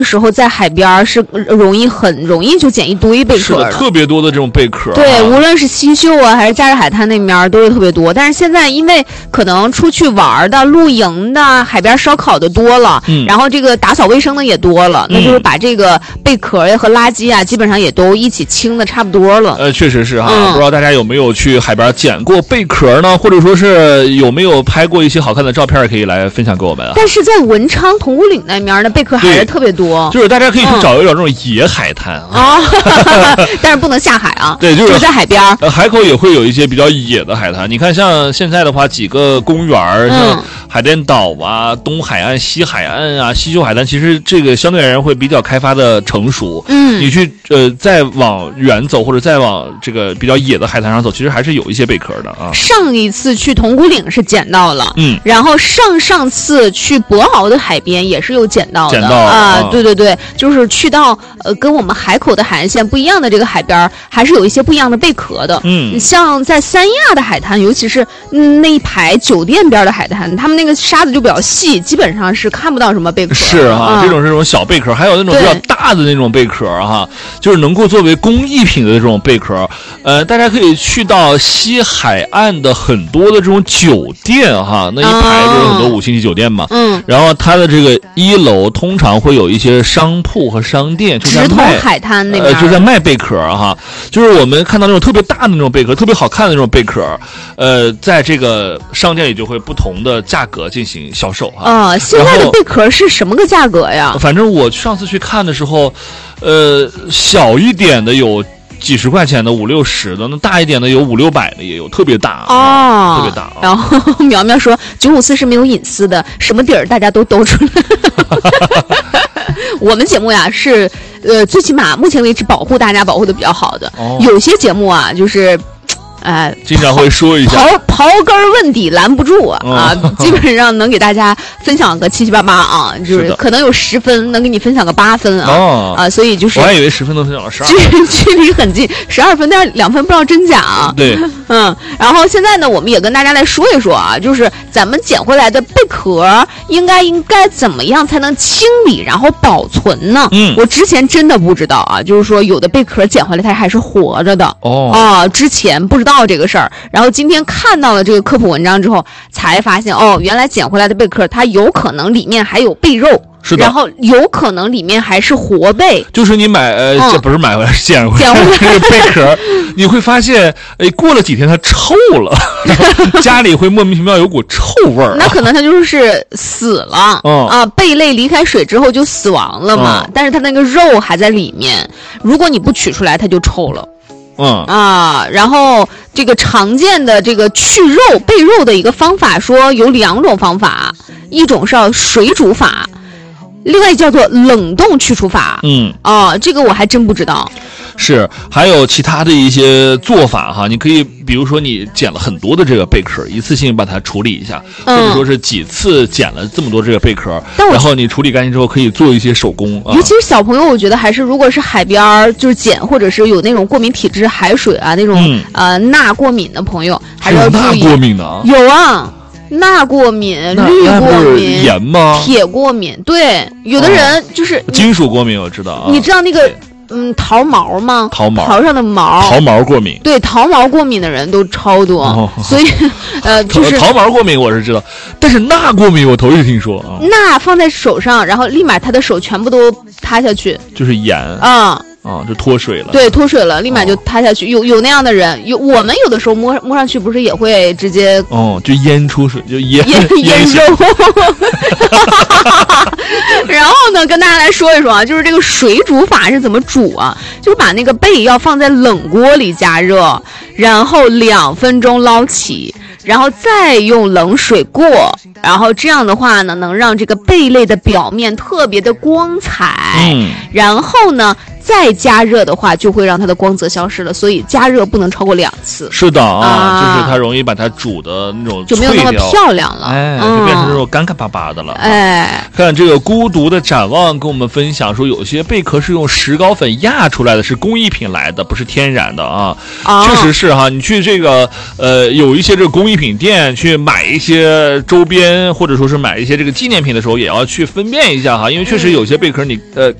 时候在海边是很容易就捡一堆贝壳的， 特别多的这种贝壳。 对，无论是西秀啊还是假日海滩那边都是特别多。但是现在因为可能出去玩的、露营的、海边烧烤的多了，然后这个打扫卫生的也多了，那就是把这个贝壳呀和垃圾啊基本上也都一起清的差不多了。 确实是哈，不知道大家有没有去海边捡过贝壳呢？或者说是有没有拍过一些好看的照片，可以来分享给我们啊。 但是在文昌铜鼓岭那边的贝壳还是特别多， 就是大家可以去找一找这种野海滩啊，但是不能下海啊。 对，就是在海边。 海口也会有一些比较野的海滩。你看，像现在的话，几个公园，像海淀岛啊、东海岸、西海岸啊、西秀海滩，其实这个相对而言会比较开发的成熟。你去再往远走，或者再往这个比较野的海滩上走，其实还是有一些贝壳的啊。 上一次去铜鼓岭是捡到了，然后上次去博鳌的海边也是有捡到的啊。对对对，就是去到跟我们海口的海岸线不一样的这个海边，还是有一些不一样的贝壳的。像在三亚的海滩，尤其是那一排酒店边的海滩，他们那个沙子就比较细，基本上是看不到什么贝壳。 是哈，这种小贝壳，还有那种比较大的那种贝壳哈，就是能够作为工艺品的这种贝壳。大家可以去到西海岸的很多的这种酒店哈，那一排就是很多5星级酒店嘛。然后它的这个1楼通常会有一些商铺和商店，就在卖海滩那边， 就在卖贝壳哈。就是我们看到那种特别大的那种贝壳，特别好看的那种贝壳，在这个商店里就会不同的价格进行销售哈。 现在的贝壳是什么个价格呀？ 反正我上次去看的时候，小一点的有几十块钱的，50、60的，那大一点的有500、600的也有，特别大特别大。 然后苗苗说954是没有隐私的，什么底儿大家都抖出来。我们节目呀是最起码目前为止保护大家保护的比较好的。有些节目啊就是经常会说一下刨根问底拦不住啊，基本上能给大家分享个7、8、8啊，就是可能有10分能给你分享个8分啊，所以就是我还以为10分能分享了12， 距离很近，12分，但是2分不知道真假啊。 对， 然后现在呢，我们也跟大家来说一说啊，就是咱们捡回来的贝壳应该怎么样才能清理然后保存呢？我之前真的不知道啊，就是说有的贝壳捡回来它还是活着的之前不知道这个事儿，然后今天看到了这个科普文章之后，才发现原来捡回来的贝壳它有可能里面还有贝肉。 是的， 然后有可能里面还是活贝， 就是你这不是买回来捡回来这个贝壳，你会发现，过了几天它臭了，家里会莫名其妙有股臭味儿。 那可能它就是死了，贝类离开水之后就死亡了嘛，但是它那个肉还在里面，如果你不取出来，它就臭了。然后这个常见的这个去肉贝肉的一个方法，说有2种方法，一种是水煮法。另外叫做冷冻去除法，这个我还真不知道。 是，还有其他的一些做法哈，你可以比如说你捡了很多的这个贝壳，一次性把它处理一下，或者说是几次捡了这么多这个贝壳，然后你处理干净之后可以做一些手工。 尤其是小朋友，我觉得还是如果是海边就是捡，或者是有那种过敏体质海水啊那种钠过敏的朋友，还是要注意。 钠过敏的啊？ 有啊。钠过敏、氯过敏、 盐吗？ 铁过敏，对，有的人就是金属过敏，我知道啊。 你知道那个桃毛吗？桃上的毛， 桃毛过敏。 对，桃毛过敏的人都超多，所以就是桃毛过敏我是知道，但是钠过敏我头一次听说啊。 钠放在手上，然后立马他的手全部都塌下去， 就是盐就脱水了。 对，脱水了，立马就塌下去。有那样的人，我们有的时候摸上去不是也会直接就淹出水，就淹肉。然后呢，跟大家来说一说啊，就是这个水煮法是怎么煮啊？就是把那个贝要放在冷锅里加热，然后2分钟捞起，然后再用冷水过，然后这样的话呢，能让这个贝类的表面特别的光彩。然后呢， 再加热的话，就会让它的光泽消失了。所以加热不能超过2次。 是的就是它容易把它煮的那种就没有那么漂亮了， 就变成这种干干巴巴的了。看这个孤独的展望跟我们分享说，有些贝壳是用石膏粉压出来的，是工艺品来的，不是天然的啊。确实是哈，你去这个有一些这个工艺品店去买一些周边，或者说是买一些这个纪念品的时候，也要去分辨一下哈，因为确实有些贝壳你